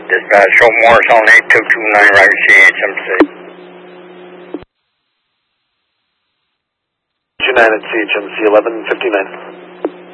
Dispatch, show Morris on 8229 right CHMC. 29 at CHMC 1159.